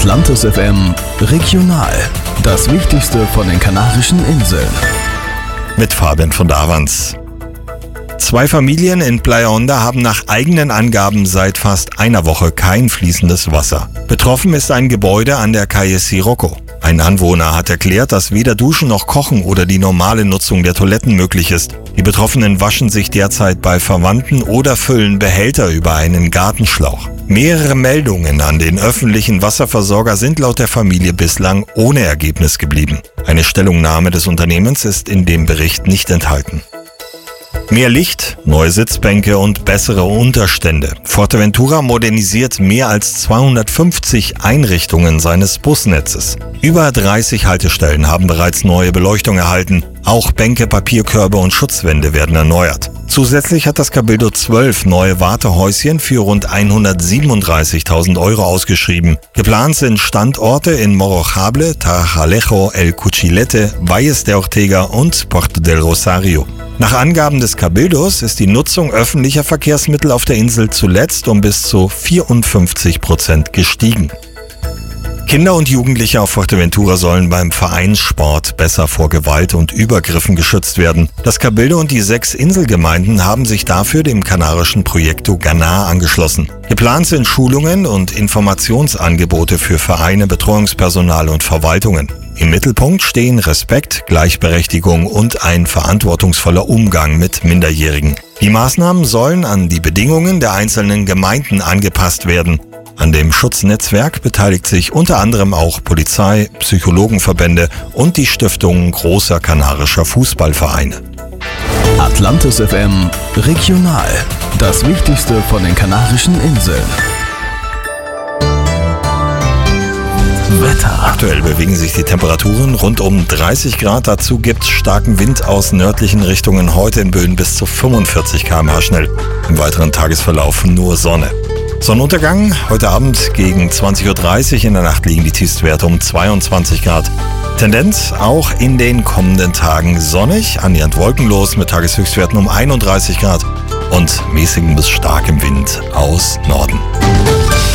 Atlantis FM Regional. Das Wichtigste von den Kanarischen Inseln. Mit Fabian von Davans. 2 Familien in Playa Honda haben nach eigenen Angaben seit fast einer Woche kein fließendes Wasser. Betroffen ist ein Gebäude an der Calle Sirocco. Ein Anwohner hat erklärt, dass weder Duschen noch Kochen oder die normale Nutzung der Toiletten möglich ist. Die Betroffenen waschen sich derzeit bei Verwandten oder füllen Behälter über einen Gartenschlauch. Mehrere Meldungen an den öffentlichen Wasserversorger sind laut der Familie bislang ohne Ergebnis geblieben. Eine Stellungnahme des Unternehmens ist in dem Bericht nicht enthalten. Mehr Licht, neue Sitzbänke und bessere Unterstände. Fuerteventura modernisiert mehr als 250 Einrichtungen seines Busnetzes. Über 30 Haltestellen haben bereits neue Beleuchtung erhalten. Auch Bänke, Papierkörbe und Schutzwände werden erneuert. Zusätzlich hat das Cabildo 12 neue Wartehäuschen für rund 137.000 Euro ausgeschrieben. Geplant sind Standorte in Morrojable, Tarajalejo, El Cuchilete, Valles de Ortega und Puerto del Rosario. Nach Angaben des Cabildos ist die Nutzung öffentlicher Verkehrsmittel auf der Insel zuletzt um bis zu 54% gestiegen. Kinder und Jugendliche auf Fuerteventura sollen beim Vereinssport besser vor Gewalt und Übergriffen geschützt werden. Das Cabildo und die 6 Inselgemeinden haben sich dafür dem kanarischen Proyecto Ganar angeschlossen. Geplant sind Schulungen und Informationsangebote für Vereine, Betreuungspersonal und Verwaltungen. Im Mittelpunkt stehen Respekt, Gleichberechtigung und ein verantwortungsvoller Umgang mit Minderjährigen. Die Maßnahmen sollen an die Bedingungen der einzelnen Gemeinden angepasst werden. An dem Schutznetzwerk beteiligt sich unter anderem auch Polizei, Psychologenverbände und die Stiftung großer kanarischer Fußballvereine. Atlantis FM Regional. Das Wichtigste von den Kanarischen Inseln. Wetter. Aktuell bewegen sich die Temperaturen rund um 30 Grad. Dazu gibt es starken Wind aus nördlichen Richtungen. Heute in Böen bis zu 45 km/h schnell. Im weiteren Tagesverlauf nur Sonne. Sonnenuntergang heute Abend gegen 20.30 Uhr. In der Nacht liegen die Tiefstwerte um 22 Grad. Tendenz auch in den kommenden Tagen sonnig, annähernd wolkenlos mit Tageshöchstwerten um 31 Grad und mäßigem bis starkem Wind aus Norden.